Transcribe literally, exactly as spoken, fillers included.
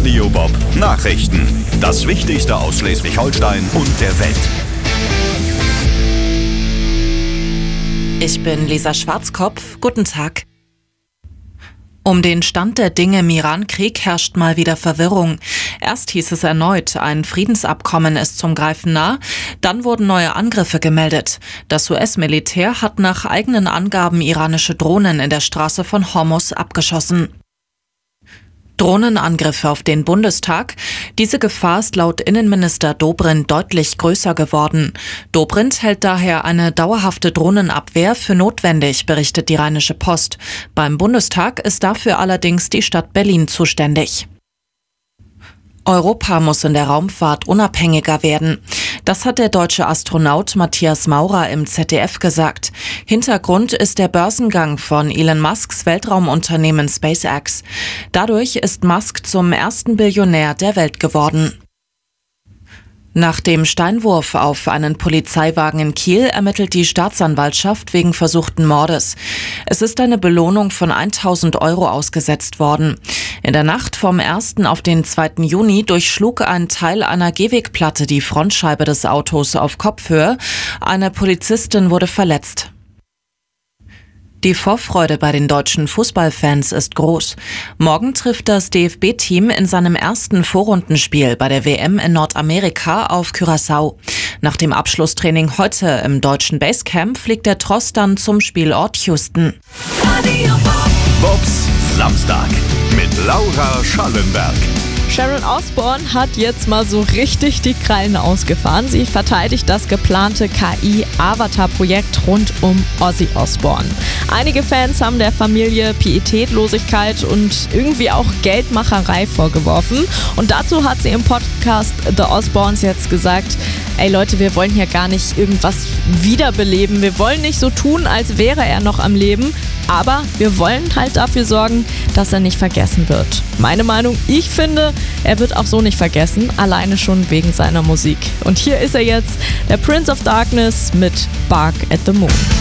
Radio Bob Nachrichten. Das Wichtigste aus Schleswig-Holstein und der Welt. Ich bin Lisa Schwarzkopf. Guten Tag. Um den Stand der Dinge im Iran-Krieg herrscht mal wieder Verwirrung. Erst hieß es erneut, ein Friedensabkommen ist zum Greifen nah. Dann wurden neue Angriffe gemeldet. Das U S-Militär hat nach eigenen Angaben iranische Drohnen in der Straße von Hormuz abgeschossen. Drohnenangriffe auf den Bundestag. Diese Gefahr ist laut Innenminister Dobrindt deutlich größer geworden. Dobrindt hält daher eine dauerhafte Drohnenabwehr für notwendig, berichtet die Rheinische Post. Beim Bundestag ist dafür allerdings die Stadt Berlin zuständig. Europa muss in der Raumfahrt unabhängiger werden. Das hat der deutsche Astronaut Matthias Maurer im Z D F gesagt. Hintergrund ist der Börsengang von Elon Musks Weltraumunternehmen SpaceX. Dadurch ist Musk zum ersten Billionär der Welt geworden. Nach dem Steinwurf auf einen Polizeiwagen in Kiel ermittelt die Staatsanwaltschaft wegen versuchten Mordes. Es ist eine Belohnung von tausend Euro ausgesetzt worden. In der Nacht vom ersten auf den zweiten Juni durchschlug ein Teil einer Gehwegplatte die Frontscheibe des Autos auf Kopfhöhe. Eine Polizistin wurde verletzt. Die Vorfreude bei den deutschen Fußballfans ist groß. Morgen trifft das D F B-Team in seinem ersten Vorrundenspiel bei der W M in Nordamerika auf Curaçao. Nach dem Abschlusstraining heute im deutschen Basecamp fliegt der Tross dann zum Spielort Houston. Bobs Samstag mit Laura Schallenberg. Sharon Osbourne hat jetzt mal so richtig die Krallen ausgefahren. Sie verteidigt das geplante K I-Avatar-Projekt rund um Ozzy Osbourne. Einige Fans haben der Familie Pietätlosigkeit und irgendwie auch Geldmacherei vorgeworfen. Und dazu hat sie im Podcast The Osbournes jetzt gesagt, ey Leute, wir wollen hier gar nicht irgendwas wiederbeleben. Wir wollen nicht so tun, als wäre er noch am Leben. Aber wir wollen halt dafür sorgen, dass er nicht vergessen wird. Meine Meinung, ich finde, er wird auch so nicht vergessen, alleine schon wegen seiner Musik. Und hier ist er jetzt, der Prince of Darkness mit Bark at the Moon.